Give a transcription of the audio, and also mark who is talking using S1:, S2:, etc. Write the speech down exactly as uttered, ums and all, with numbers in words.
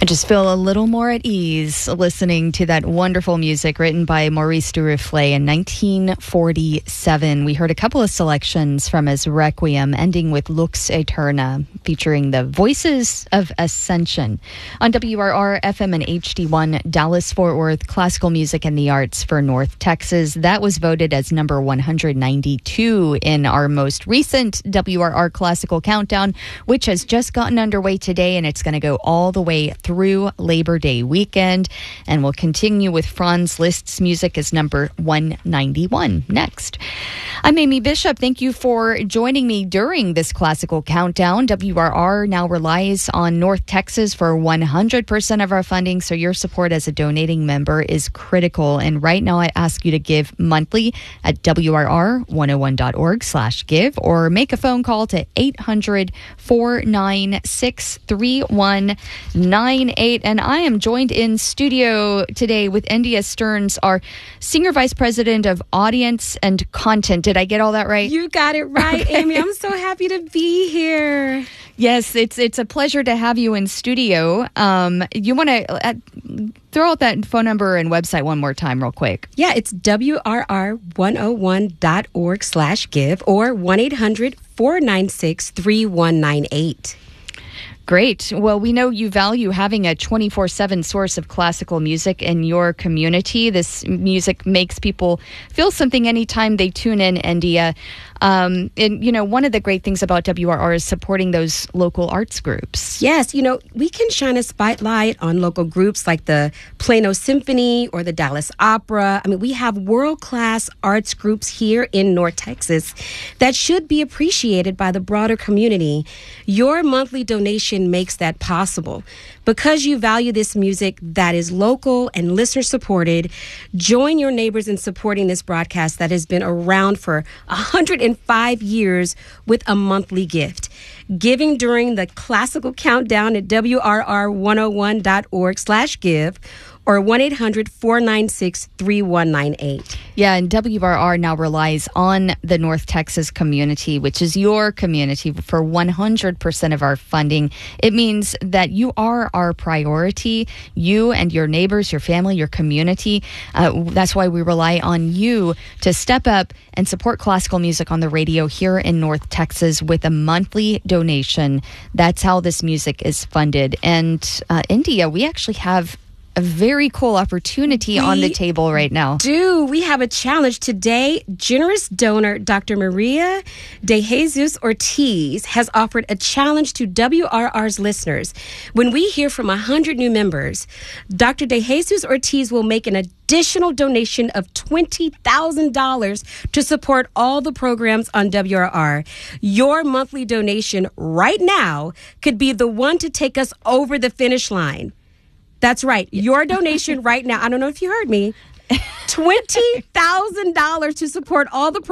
S1: I just feel a little more at ease listening to that wonderful music written by Maurice Duruflé in nineteen forty-seven. We heard a couple of selections from his Requiem, ending with Lux Aeterna, featuring the Voices of Ascension. On W R R F M and H D one, Dallas-Fort Worth, classical music and the arts for North Texas. That was voted as number one hundred ninety-two in our most recent W R R Classical Countdown, which has just gotten underway today, and it's going to go all the way through through Labor Day weekend. And we'll continue with Franz Liszt's music as number one ninety-one next. I'm Amy Bishop. Thank you for joining me during this classical countdown. W R R now relies on North Texas for one hundred percent of our funding, so your support as a donating member is critical. And right now I ask you to give monthly at W R R one oh one dot org slash give, or make a phone call to eight hundred, four nine six, three one nine eight. And I am joined in studio today with India Stearns, our Senior Vice President of Audience and Content. Did I get all that right?
S2: You got it right, okay. Amy. I'm so happy to be here.
S1: Yes, it's it's a pleasure to have you in studio. Um, you want to uh, throw out that phone number and website one more time real quick?
S2: Yeah, it's W R R one oh one dot org slash give or one eight hundred, four nine six, three one nine eight.
S1: Great. Well, we know you value having a twenty-four seven source of classical music in your community. This music makes people feel something anytime they tune in, India. Um, and, you know, one of the great things about W R R is supporting those local arts groups.
S2: Yes, you know, we can shine a spotlight on local groups like the Plano Symphony or the Dallas Opera. I mean, we have world-class arts groups here in North Texas that should be appreciated by the broader community. Your monthly donation makes that possible. Because you value this music that is local and listener-supported, join your neighbors in supporting this broadcast that has been around for one hundred five years with a monthly gift. Giving during the classical countdown at W R R one oh one dot org slash give or one eight hundred, four nine six, three one nine eight.
S1: Yeah, and W R R now relies on the North Texas community, which is your community, for one hundred percent of our funding. It means that you are our priority, you and your neighbors, your family, your community. Uh, that's why we rely on you to step up and support classical music on the radio here in North Texas with a monthly donation. That's how this music is funded. And uh, India, we actually have a very cool opportunity we on the table right now.
S2: Do. We have a challenge today. Generous donor Doctor Maria de Jesus Ortiz has offered a challenge to W R R's listeners. When we hear from one hundred new members, Doctor de Jesus Ortiz will make an additional donation of twenty thousand dollars to support all the programs on W R R. Your monthly donation right now could be the one to take us over the finish line. That's right. Your donation right now, I don't know if you heard me, twenty thousand dollars to support all the